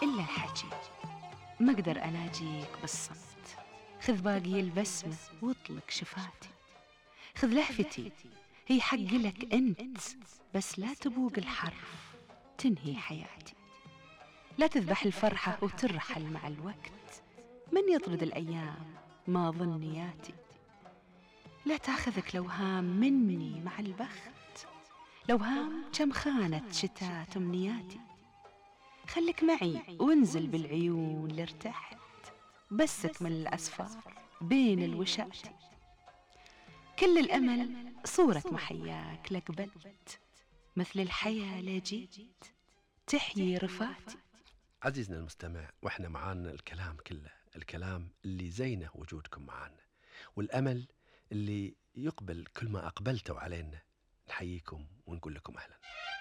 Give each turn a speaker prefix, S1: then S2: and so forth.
S1: إلا الحكي، ما أقدر أناجيك بالصمت. خذ باقي البسمة واطلق شفاتي، خذ لهفتي هي حق لك أنت، بس لا تبوق الحرف تنهي حياتي. لا تذبح الفرحة وترحل مع الوقت، من يطرد الأيام ما ظن نياتي. لا تاخذك لوهام مني مع البخت، لوهام كم خانت شتات أمنياتي. خلك معي وانزل بالعيون لارتحت، بس اكمل الأسفار بين الوشات. كل الأمل صورة محياك لقبلت، مثل الحياة لجيت تحيي رفاتي.
S2: عزيزنا المستمع، وإحنا معانا الكلام كله، الكلام اللي زينه وجودكم معانا، والأمل اللي يقبل كل ما أقبلتوا علينا. نحييكم ونقول لكم أهلا.